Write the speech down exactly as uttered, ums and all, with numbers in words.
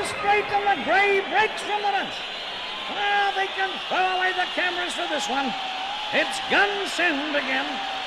straight, and the grey breaks from the bunch. Well, they can throw away the cameras for this one. It's gun send again.